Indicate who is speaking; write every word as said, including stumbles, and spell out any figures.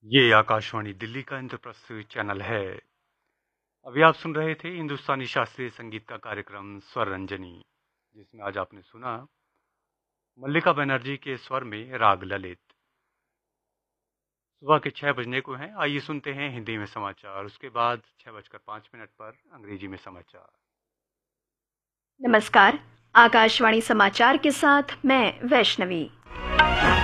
Speaker 1: ये आकाशवाणी दिल्ली का इंद्रप्रस्थ चैनल है। अभी आप सुन रहे थे हिंदुस्तानी शास्त्रीय संगीत का कार्यक्रम स्वर रंजनी, जिसमें आज आपने सुना मल्लिका बनर्जी के स्वर में राग ललित। सुबह के छह बजने को हैं। आइए सुनते हैं हिंदी में समाचार, उसके बाद छह बजकर पाँच मिनट पर अंग्रेजी में समाचार।
Speaker 2: नमस्कार। आकाशवाणी समाचार के साथ मैं वैष्णवी।